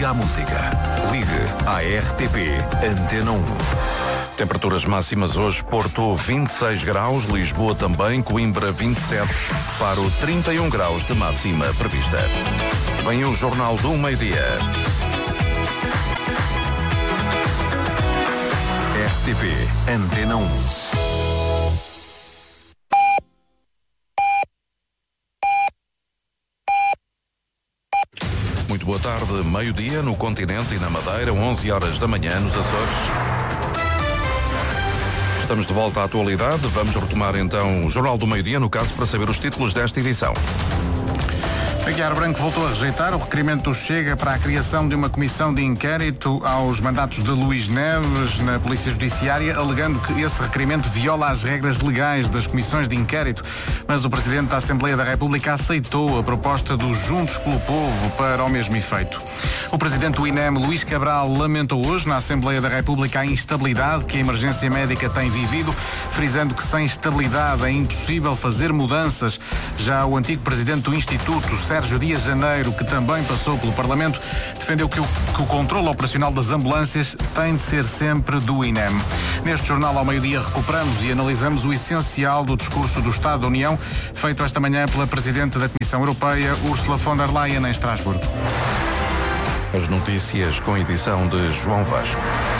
Liga à música. Ligue à RTP Antena 1. Temperaturas máximas hoje: Porto 26 graus, Lisboa também, Coimbra 27, Faro 31 graus de máxima prevista. Vem o Jornal do Meio-Dia. RTP Antena 1. Muito boa tarde, meio-dia no continente e na Madeira, 11 horas da manhã nos Açores. Estamos de volta à atualidade. Vamos retomar então o Jornal do Meio-Dia, no caso, para saber os títulos desta edição. Aguiar Branco voltou a rejeitar o requerimento do Chega para a criação de uma comissão de inquérito aos mandatos de Luís Neves na Polícia Judiciária, alegando que esse requerimento viola as regras legais das comissões de inquérito. Mas o Presidente da Assembleia da República aceitou a proposta dos Juntos pelo Povo para o mesmo efeito. O Presidente do INEM, Luís Cabral, lamentou hoje na Assembleia da República a instabilidade que a emergência médica tem vivido, frisando que sem estabilidade é impossível fazer mudanças. Já o antigo Presidente do Instituto, Sérgio Dias Janeiro, que também passou pelo Parlamento, defendeu que o controle operacional das ambulâncias tem de ser sempre do INEM. Neste Jornal ao Meio-Dia recuperamos e analisamos o essencial do discurso do Estado da União, feito esta manhã pela Presidente da Comissão Europeia, Ursula von der Leyen, em Estrasburgo. As notícias com edição de João Vasco.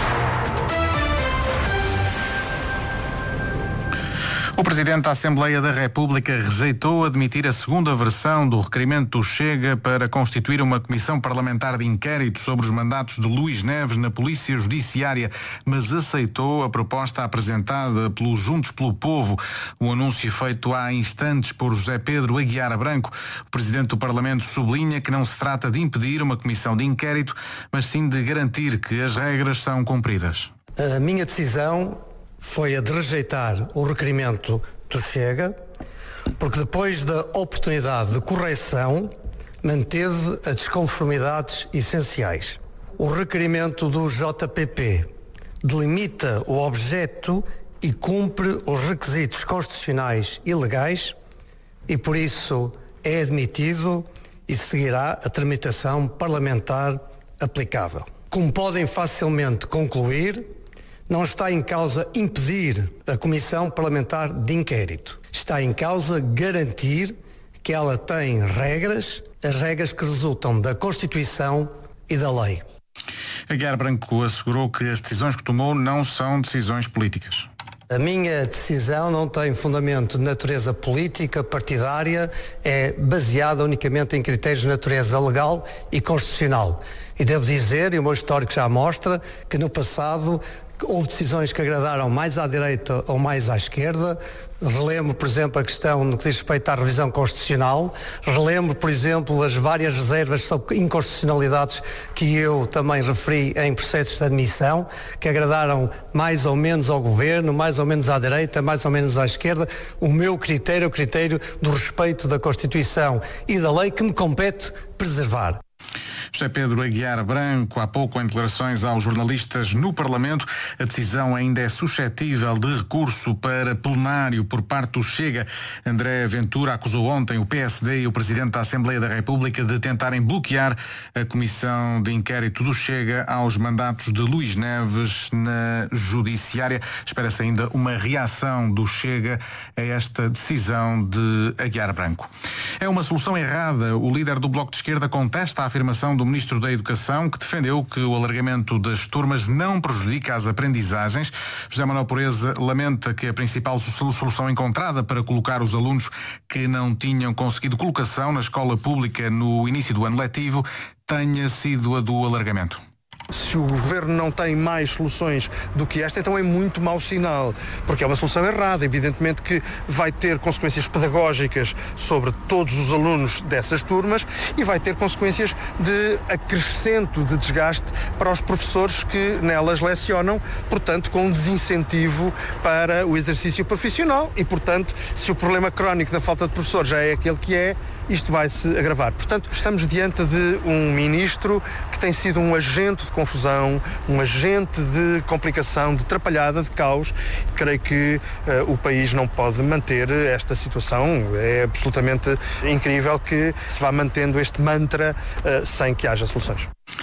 O Presidente da Assembleia da República rejeitou admitir a segunda versão do requerimento do Chega para constituir uma comissão parlamentar de inquérito sobre os mandatos de Luís Neves na Polícia Judiciária, mas aceitou a proposta apresentada pelos Juntos pelo Povo. O anúncio feito há instantes por José Pedro Aguiar Branco. O Presidente do Parlamento sublinha que não se trata de impedir uma comissão de inquérito, mas sim de garantir que as regras são cumpridas. A minha decisão foi a de rejeitar o requerimento do Chega, porque depois da oportunidade de correção manteve as desconformidades essenciais. O requerimento do JPP delimita o objeto e cumpre os requisitos constitucionais e legais e por isso é admitido e seguirá a tramitação parlamentar aplicável. Como podem facilmente concluir, não está em causa impedir a Comissão Parlamentar de Inquérito. Está em causa garantir que ela tem regras, as regras que resultam da Constituição e da lei. Aguiar Branco assegurou que as decisões que tomou não são decisões políticas. A minha decisão não tem fundamento de natureza política, partidária, é baseada unicamente em critérios de natureza legal e constitucional. E devo dizer, e o meu histórico já mostra, que no passado houve decisões que agradaram mais à direita ou mais à esquerda. Relembro, por exemplo, a questão no que diz respeito à revisão constitucional. Relembro, por exemplo, as várias reservas sobre inconstitucionalidades que eu também referi em processos de admissão, que agradaram mais ou menos ao governo, mais ou menos à direita, mais ou menos à esquerda. O meu critério é o critério do respeito da Constituição e da lei que me compete preservar. José Pedro Aguiar Branco, há pouco em declarações aos jornalistas no Parlamento, a decisão ainda é suscetível de recurso para plenário por parte do Chega. André Ventura acusou ontem o PSD e o Presidente da Assembleia da República de tentarem bloquear a comissão de inquérito do Chega aos mandatos de Luís Neves na Judiciária. Espera-se ainda uma reação do Chega a esta decisão de Aguiar Branco. É uma solução errada. O líder do Bloco de Esquerda contesta a afirmação do Ministro da Educação, que defendeu que o alargamento das turmas não prejudica as aprendizagens. José Manuel Pureza lamenta que a principal solução encontrada para colocar os alunos que não tinham conseguido colocação na escola pública no início do ano letivo tenha sido a do alargamento. Se o Governo não tem mais soluções do que esta, então é muito mau sinal, porque é uma solução errada. Evidentemente que vai ter consequências pedagógicas sobre todos os alunos dessas turmas e vai ter consequências de acrescento de desgaste para os professores que nelas lecionam, portanto com um desincentivo para o exercício profissional e, portanto, se o problema crónico da falta de professores já é aquele que é, isto vai se agravar. Portanto, estamos diante de um ministro que tem sido um agente de confusão, um agente de complicação, de atrapalhada, de caos. Creio que o país não pode manter esta situação. É absolutamente incrível que se vá mantendo este mantra sem que haja soluções.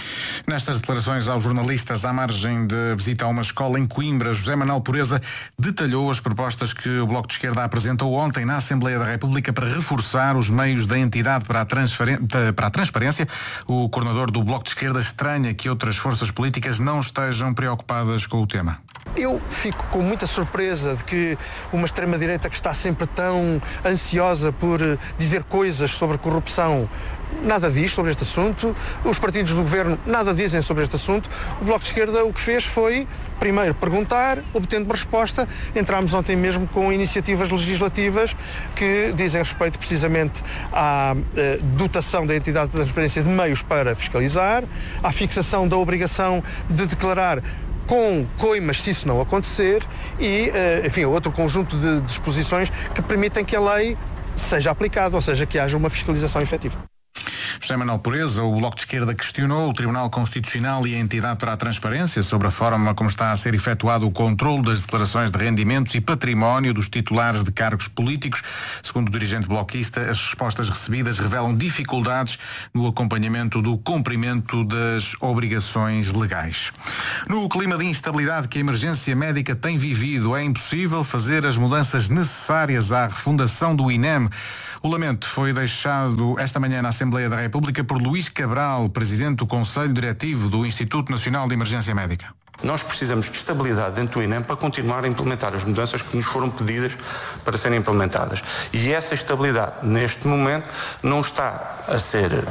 Nestas declarações aos jornalistas à margem de visita a uma escola em Coimbra, José Manuel Pureza detalhou as propostas que o Bloco de Esquerda apresentou ontem na Assembleia da República para reforçar os meios da entidade para a transparência. O coordenador do Bloco de Esquerda estranha que outras forças políticas não estejam preocupadas com o tema. Eu fico com muita surpresa de que uma extrema-direita que está sempre tão ansiosa por dizer coisas sobre corrupção nada diz sobre este assunto, os partidos do governo nada dizem sobre este assunto. O Bloco de Esquerda o que fez foi, primeiro, perguntar, obtendo uma resposta. Entramos ontem mesmo com iniciativas legislativas que dizem respeito precisamente à dotação da entidade de transparência de meios para fiscalizar, à fixação da obrigação de declarar com coimas se isso não acontecer e, enfim, outro conjunto de disposições que permitem que a lei seja aplicada, ou seja, que haja uma fiscalização efetiva. José Manuel Pureza, o Bloco de Esquerda questionou o Tribunal Constitucional e a entidade para a transparência sobre a forma como está a ser efetuado o controle das declarações de rendimentos e património dos titulares de cargos políticos. Segundo o dirigente bloquista, as respostas recebidas revelam dificuldades no acompanhamento do cumprimento das obrigações legais. No clima de instabilidade que a emergência médica tem vivido, é impossível fazer as mudanças necessárias à refundação do INEM. O lamento foi deixado esta manhã na Assembleia da República por Luís Cabral, presidente do Conselho Diretivo do Instituto Nacional de Emergência Médica. Nós precisamos de estabilidade dentro do INEM para continuar a implementar as mudanças que nos foram pedidas para serem implementadas. E essa estabilidade, neste momento, não está a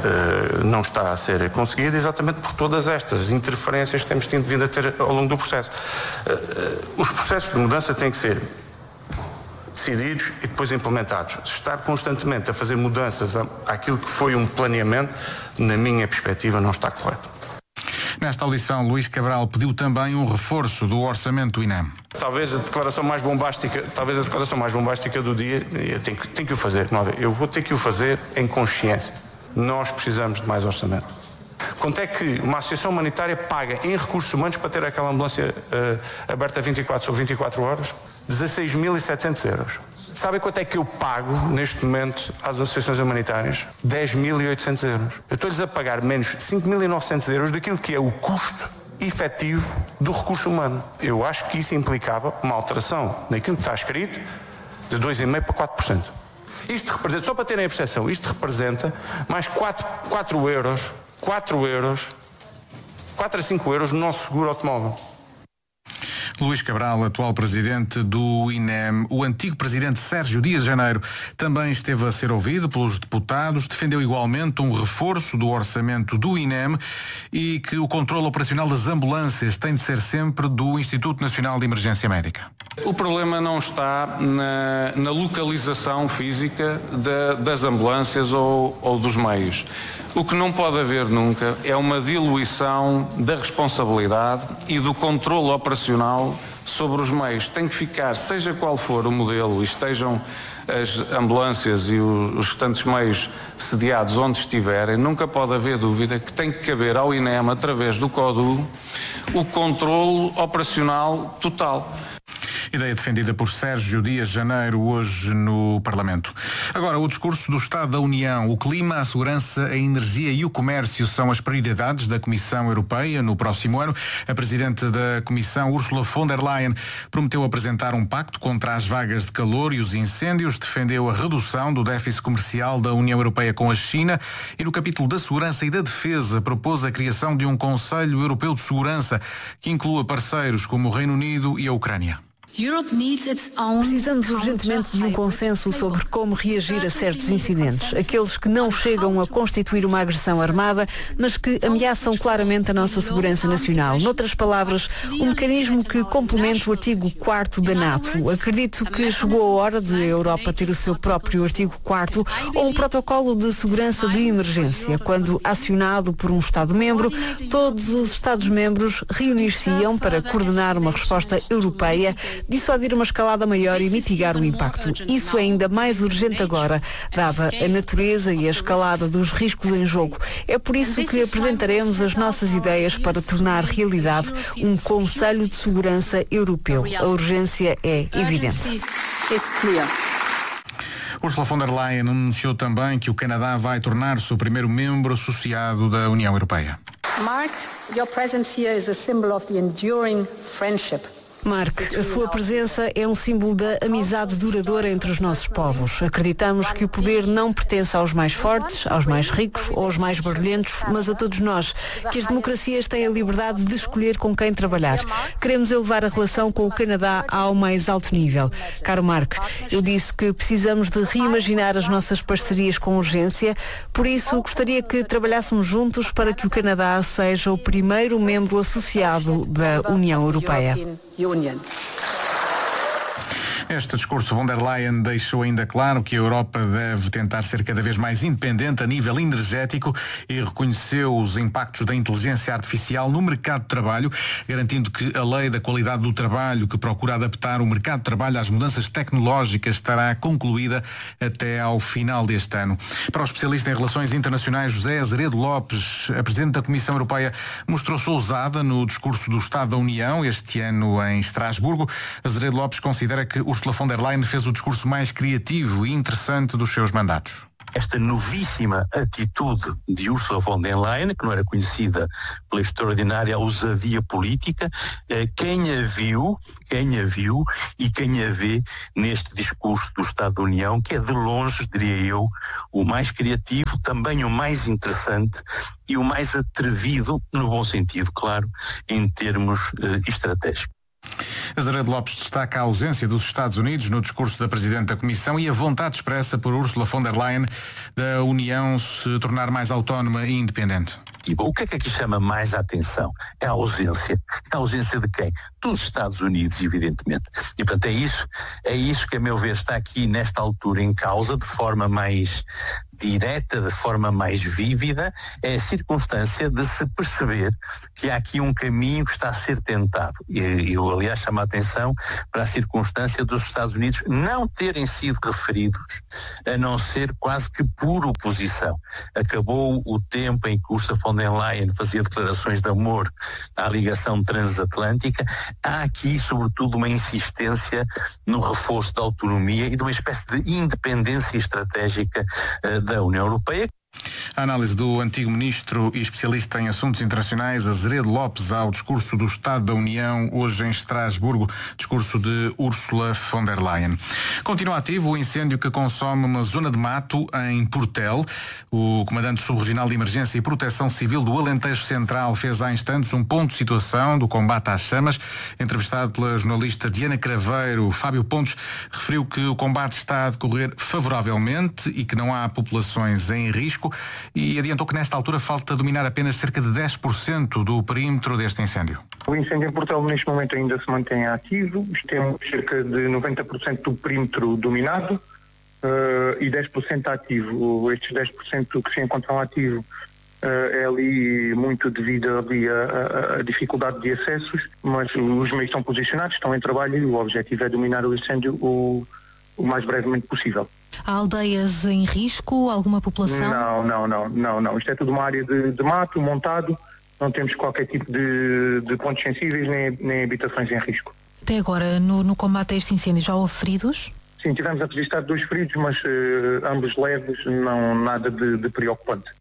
ser conseguida exatamente por todas estas interferências que temos vindo a ter ao longo do processo. Os processos de mudança têm que ser decididos e depois implementados. Estar constantemente a fazer mudanças àquilo que foi um planeamento, na minha perspectiva, não está correto. Nesta audição, Luís Cabral pediu também um reforço do orçamento do INEM. Talvez a declaração mais bombástica do dia, eu tenho que o fazer. Eu vou ter que o fazer em consciência. Nós precisamos de mais orçamento. Quanto é que uma associação humanitária paga em recursos humanos para ter aquela ambulância aberta 24 sobre 24 horas? 16.700 euros. Sabem quanto é que eu pago neste momento às associações humanitárias? 10.800 euros. Eu estou-lhes a pagar menos 5.900 euros daquilo que é o custo efetivo do recurso humano. Eu acho que isso implicava uma alteração naquilo que está escrito de 2,5% para 4%. Isto representa, só para terem a percepção, isto representa mais 4 a 5 euros no nosso seguro automóvel. Luís Cabral, atual presidente do INEM. O antigo presidente Sérgio Dias Janeiro também esteve a ser ouvido pelos deputados, defendeu igualmente um reforço do orçamento do INEM e que o controle operacional das ambulâncias tem de ser sempre do Instituto Nacional de Emergência Médica. O problema não está na localização física das ambulâncias ou dos meios. O que não pode haver nunca é uma diluição da responsabilidade e do controle operacional sobre os meios. Tem que ficar, seja qual for o modelo, e estejam as ambulâncias e os restantes meios sediados onde estiverem, nunca pode haver dúvida que tem que caber ao INEM, através do CODU, o controle operacional total. Ideia defendida por Sérgio Dias Janeiro hoje no Parlamento. Agora, o discurso do Estado da União. O clima, a segurança, a energia e o comércio são as prioridades da Comissão Europeia no próximo ano. A Presidente da Comissão, Ursula von der Leyen, prometeu apresentar um pacto contra as vagas de calor e os incêndios, defendeu a redução do déficit comercial da União Europeia com a China e no capítulo da segurança e da defesa propôs a criação de um Conselho Europeu de Segurança que inclua parceiros como o Reino Unido e a Ucrânia. Precisamos urgentemente de um consenso sobre como reagir a certos incidentes, aqueles que não chegam a constituir uma agressão armada, mas que ameaçam claramente a nossa segurança nacional. Noutras palavras, um mecanismo que complemente o artigo 4º da NATO. Acredito que chegou a hora de a Europa ter o seu próprio artigo 4º ou um protocolo de segurança de emergência. Quando acionado por um Estado-membro, todos os Estados-membros reunir-se-iam para coordenar uma resposta europeia, dissuadir uma escalada maior e mitigar o impacto. Isso é ainda mais urgente agora, dada a natureza e a escalada dos riscos em jogo. É por isso que apresentaremos as nossas ideias para tornar realidade um Conselho de Segurança Europeu. A urgência é evidente. Ursula von der Leyen anunciou também que o Canadá vai tornar-se o primeiro membro associado da União Europeia. Mark, your presence here is a symbol of the enduring friendship. Mark, a sua presença é um símbolo da amizade duradoura entre os nossos povos. Acreditamos que o poder não pertence aos mais fortes, aos mais ricos ou aos mais barulhentos, mas a todos nós, que as democracias têm a liberdade de escolher com quem trabalhar. Queremos elevar a relação com o Canadá ao mais alto nível. Caro Mark, eu disse que precisamos de reimaginar as nossas parcerias com urgência, por isso gostaria que trabalhássemos juntos para que o Canadá seja o primeiro membro associado da União Europeia. Este discurso von der Leyen deixou ainda claro que a Europa deve tentar ser cada vez mais independente a nível energético e reconheceu os impactos da inteligência artificial no mercado de trabalho, garantindo que a lei da qualidade do trabalho, que procura adaptar o mercado de trabalho às mudanças tecnológicas, estará concluída até ao final deste ano. Para o especialista em relações internacionais José Azeredo Lopes, a Presidente da Comissão Europeia mostrou-se ousada no discurso do Estado da União este ano em Estrasburgo. Azeredo Lopes considera que Ursula von der Leyen fez o discurso mais criativo e interessante dos seus mandatos. Esta novíssima atitude de Ursula von der Leyen, que não era conhecida pela extraordinária ousadia política, quem a viu e quem a vê neste discurso do Estado da União, que é de longe, diria eu, o mais criativo, também o mais interessante e o mais atrevido, no bom sentido, claro, em termos estratégicos. Azeredo Lopes destaca a ausência dos Estados Unidos no discurso da Presidente da Comissão e a vontade expressa por Ursula von der Leyen da União se tornar mais autónoma e independente. O que é que aqui chama mais a atenção? É a ausência. A ausência de quem? Dos Estados Unidos, evidentemente. E, portanto, é isso que, a meu ver, está aqui, nesta altura, em causa, de forma mais direta, de forma mais vívida, é a circunstância de se perceber que há aqui um caminho que está a ser tentado. E eu, aliás, chamo a atenção para a circunstância dos Estados Unidos não terem sido referidos, a não ser quase que por oposição. Acabou o tempo em que Ursula von der Leyen fazia declarações de amor à ligação transatlântica. Há aqui, sobretudo, uma insistência no reforço da autonomia e de uma espécie de independência estratégica da União Europeia. A análise do antigo ministro e especialista em assuntos internacionais Azeredo Lopes ao discurso do Estado da União hoje em Estrasburgo, discurso de Ursula von der Leyen. Continua ativo o incêndio que consome uma zona de mato em Portel. O comandante subregional de Emergência e Proteção Civil do Alentejo Central fez há instantes um ponto de situação do combate às chamas. Entrevistado pela jornalista Diana Craveiro, Fábio Pontes referiu que o combate está a decorrer favoravelmente e que não há populações em risco, e adiantou que nesta altura falta dominar apenas cerca de 10% do perímetro deste incêndio. O incêndio em Portel neste momento ainda se mantém ativo, temos cerca de 90% do perímetro dominado e 10% ativo. Estes 10% que se encontram ativo é ali muito devido ali a dificuldade de acessos, mas os meios estão posicionados, estão em trabalho e o objetivo é dominar o incêndio o mais brevemente possível. Há aldeias em risco? Alguma população? Não. Isto é tudo uma área de mato montado. Não temos qualquer tipo de pontos sensíveis nem habitações em risco. Até agora, no combate a este incêndio, já houve feridos? Sim, tivemos a registrar 2 feridos, mas ambos leves, não nada de preocupante.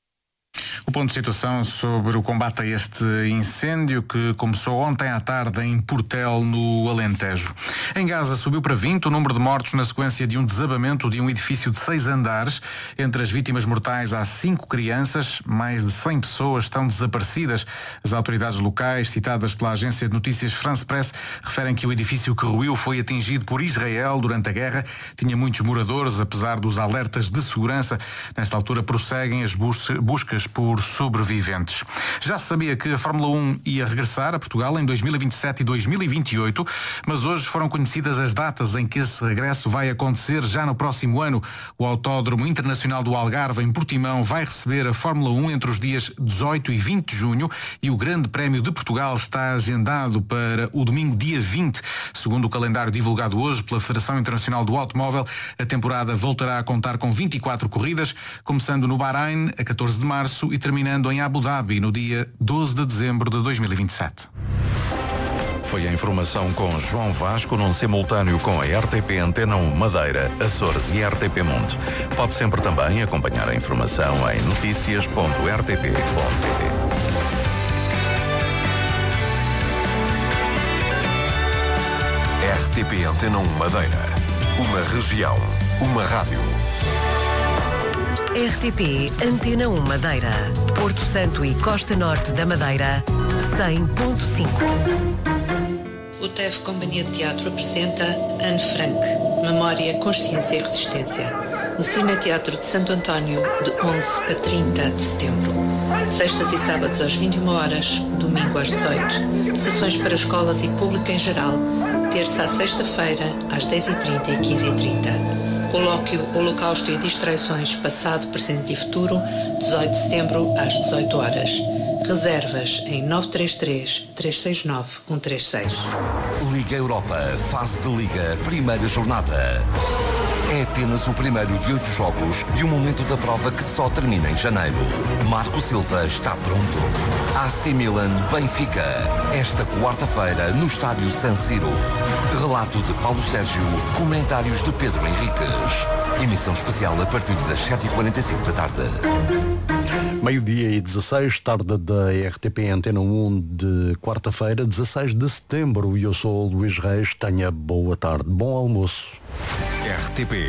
O ponto de situação sobre o combate a este incêndio que começou ontem à tarde em Portel, no Alentejo. Em Gaza subiu para 20 o número de mortos na sequência de um desabamento de um edifício de 6 andares. Entre as vítimas mortais há 5 crianças, mais de 100 pessoas estão desaparecidas. As autoridades locais, citadas pela agência de notícias France Press, referem que o edifício que ruiu foi atingido por Israel durante a guerra. Tinha muitos moradores, apesar dos alertas de segurança. Nesta altura prosseguem as buscas por sobreviventes. Já se sabia que a Fórmula 1 ia regressar a Portugal em 2027 e 2028, mas hoje foram conhecidas as datas em que esse regresso vai acontecer já no próximo ano. O Autódromo Internacional do Algarve, em Portimão, vai receber a Fórmula 1 entre os dias 18 e 20 de junho e o Grande Prémio de Portugal está agendado para o domingo, dia 20. Segundo o calendário divulgado hoje pela Federação Internacional do Automóvel, a temporada voltará a contar com 24 corridas, começando no Bahrein a 14 de março e terminando em Abu Dhabi no dia 12 de dezembro de 2027. Foi a informação com João Vasco num simultâneo com a RTP Antena 1 Madeira, Açores e RTP Mundo. Pode sempre também acompanhar a informação em noticias.rtp.pt. RTP Antena 1 Madeira. Uma região, uma rádio. RTP Antena 1 Madeira. Porto Santo e Costa Norte da Madeira, 100.5. O TEV Companhia de Teatro apresenta Anne Frank, Memória, Consciência e Resistência, no Cineteatro de Santo António, de 11 a 30 de setembro. Sextas e sábados às 21 horas, domingo às 18. Sessões para escolas e público em geral, terça à sexta-feira, às 10h30 e 15h30. Colóquio Holocausto e Distraições, Passado, Presente e Futuro, 18 de setembro, às 18 horas. Reservas em 933-369-136. Liga Europa, fase de liga, primeira jornada. É apenas o primeiro de 8 jogos de um momento da prova que só termina em janeiro. Marco Silva está pronto. AC Milan Benfica, esta quarta-feira no estádio San Siro. Relato de Paulo Sérgio, comentários de Pedro Henriques. Emissão especial a partir das 7h45 da tarde. Meio-dia e 16, tarde da RTP Antena 1 de quarta-feira, 16 de setembro. E eu sou o Luís Reis. Tenha boa tarde, bom almoço. RTP